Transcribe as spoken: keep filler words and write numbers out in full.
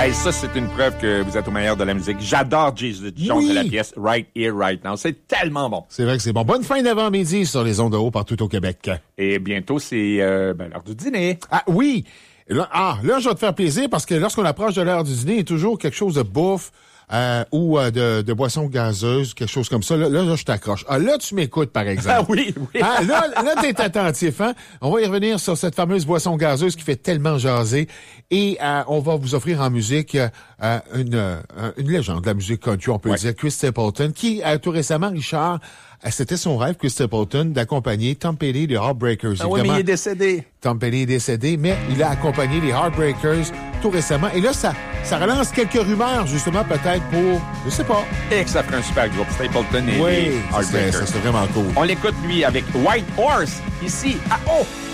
Hey, ça, c'est une preuve que vous êt au meilleur de la musique. J'adore Jesus Jones Oui. et la pièce Right Here, Right Now. C'est tellement bon. C'est vrai que c'est bon. Bonne fin d'avant-midi sur les ondes de haut partout au Québec. Et bientôt, c'est euh, ben, l'heure du dîner. Ah oui! Là, ah, là, je vais te faire plaisir parce que lorsqu'on approche de l'heure du dîner, il y a toujours quelque chose de bouffe euh, ou euh, de, de boisson gazeuse, quelque chose comme ça. Là, là, là je t'accroche. Ah, là, tu m'écoutes, par exemple. Ah oui, oui. Ah, là, là t'es attentif, hein? On va y revenir sur cette fameuse boisson gazeuse qui fait tellement jaser. Et euh, on va vous offrir en musique euh, une, euh, une légende de la musique country, on peut Ouais. dire, Chris Stapleton, qui, euh, tout récemment, Richard, euh, c'était son rêve, Chris Stapleton, d'accompagner Tom Petty des Heartbreakers. Ah oui, mais il est décédé. Tom Petty est décédé, mais il a accompagné les Heartbreakers tout récemment. Et là, ça, ça relance quelques rumeurs, justement, peut-être pour, je sais pas. Et que ça ferait un super groupe, Stapleton et Oui, les ça serait, Heartbreakers. ça serait vraiment cool. On l'écoute, lui, avec White Horse, ici, à O.